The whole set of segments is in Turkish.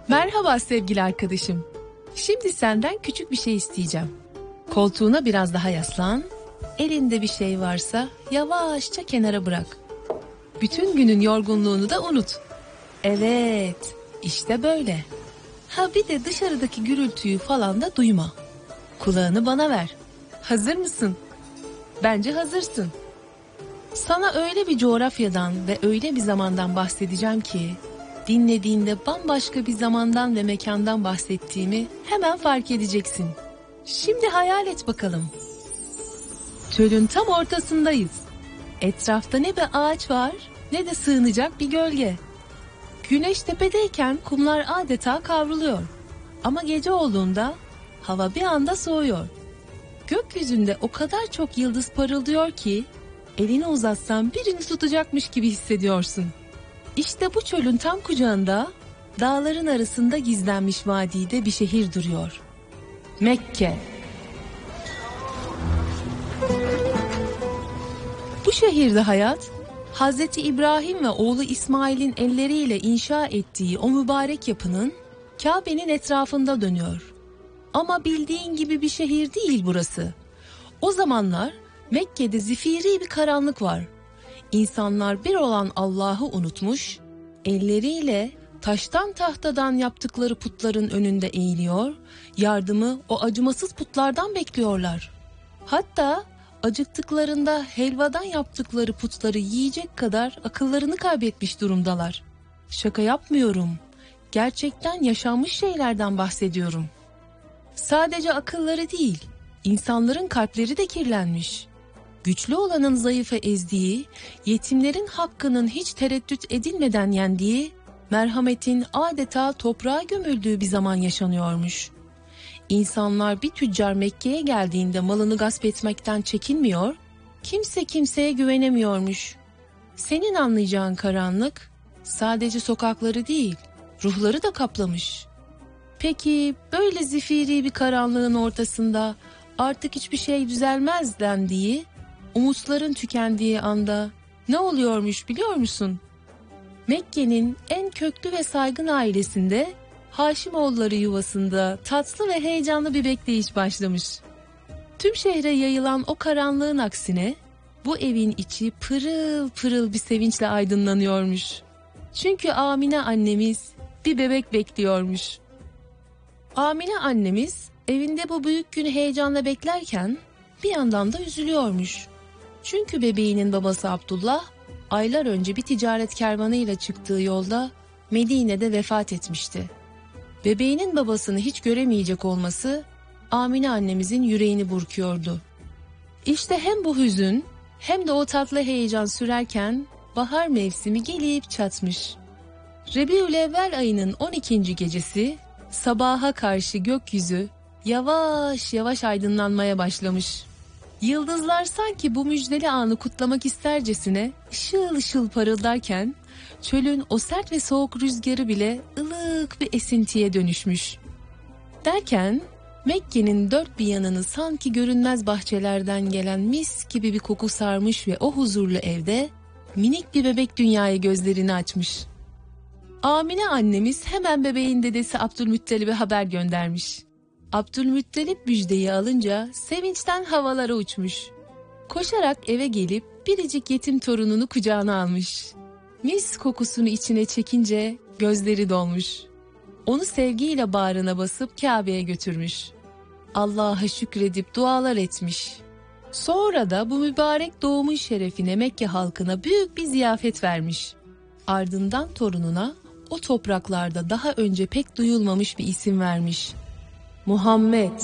Merhaba sevgili arkadaşım. Şimdi senden küçük bir şey isteyeceğim. Koltuğuna biraz daha yaslan. Elinde bir şey varsa yavaşça kenara bırak. Bütün günün yorgunluğunu da unut. Evet, işte böyle. Ha bir de dışarıdaki gürültüyü falan da duyma. Kulağını bana ver. Hazır mısın? Bence hazırsın. Sana öyle bir coğrafyadan ve öyle bir zamandan bahsedeceğim ki dinlediğinde bambaşka bir zamandan ve mekandan bahsettiğimi hemen fark edeceksin. Şimdi hayal et bakalım. Çölün tam ortasındayız. Etrafta ne bir ağaç var ne de sığınacak bir gölge. Güneş tepedeyken kumlar adeta kavruluyor. Ama gece olduğunda hava bir anda soğuyor. Gökyüzünde o kadar çok yıldız parıldıyor ki elini uzatsan birini tutacakmış gibi hissediyorsun. İşte bu çölün tam kucağında, dağların arasında gizlenmiş vadide bir şehir duruyor. Mekke. Bu şehirde hayat, Hazreti İbrahim ve oğlu İsmail'in elleriyle inşa ettiği o mübarek yapının Kabe'nin etrafında dönüyor. Ama bildiğin gibi bir şehir değil burası. O zamanlar Mekke'de zifiri bir karanlık var. İnsanlar bir olan Allah'ı unutmuş, elleriyle taştan tahtadan yaptıkları putların önünde eğiliyor, yardımı o acımasız putlardan bekliyorlar. Hatta acıktıklarında helvadan yaptıkları putları yiyecek kadar akıllarını kaybetmiş durumdalar. Şaka yapmıyorum. Gerçekten yaşanmış şeylerden bahsediyorum. Sadece akılları değil, insanların kalpleri de kirlenmiş. Güçlü olanın zayıfı ezdiği, yetimlerin hakkının hiç tereddüt edilmeden yendiği, merhametin adeta toprağa gömüldüğü bir zaman yaşanıyormuş. İnsanlar bir tüccar Mekke'ye geldiğinde malını gasp etmekten çekinmiyor, kimse kimseye güvenemiyormuş. Senin anlayacağın karanlık, sadece sokakları değil, ruhları da kaplamış. Peki böyle zifiri bir karanlığın ortasında artık hiçbir şey düzelmez dendiği, umutların tükendiği anda ne oluyormuş biliyor musun? Mekke'nin en köklü ve saygın ailesinde Haşimoğulları yuvasında tatlı ve heyecanlı bir bekleyiş başlamış. Tüm şehre yayılan o karanlığın aksine bu evin içi pırıl pırıl bir sevinçle aydınlanıyormuş. Çünkü Amine annemiz bir bebek bekliyormuş. Amine annemiz evinde bu büyük günü heyecanla beklerken bir yandan da üzülüyormuş. Çünkü bebeğinin babası Abdullah aylar önce bir ticaret kervanıyla çıktığı yolda Medine'de vefat etmişti. Bebeğinin babasını hiç göremeyecek olması Amine annemizin yüreğini burkuyordu. İşte hem bu hüzün hem de o tatlı heyecan sürerken bahar mevsimi gelip çatmış. Rebiülevvel ayının 12. gecesi sabaha karşı gökyüzü yavaş yavaş aydınlanmaya başlamış. Yıldızlar sanki bu müjdeli anı kutlamak istercesine ışıl ışıl parıldarken çölün o sert ve soğuk rüzgarı bile ılık bir esintiye dönüşmüş. Derken Mekke'nin dört bir yanını sanki görünmez bahçelerden gelen mis gibi bir koku sarmış ve o huzurlu evde minik bir bebek dünyaya gözlerini açmış. Amine annemiz hemen bebeğin dedesi Abdülmuttalib'e haber göndermiş. Abdülmuttalip müjdeyi alınca sevinçten havalara uçmuş. Koşarak eve gelip biricik yetim torununu kucağına almış. Mis kokusunu içine çekince gözleri dolmuş. Onu sevgiyle bağrına basıp Kabe'ye götürmüş. Allah'a şükredip dualar etmiş. Sonra da bu mübarek doğumun şerefine Mekke halkına büyük bir ziyafet vermiş. Ardından torununa o topraklarda daha önce pek duyulmamış bir isim vermiş. Muhammed.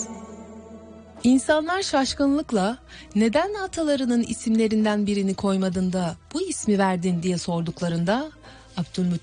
İnsanlar şaşkınlıkla neden atalarının isimlerinden birini koymadın da bu ismi verdin diye sorduklarında Abdülmuttalip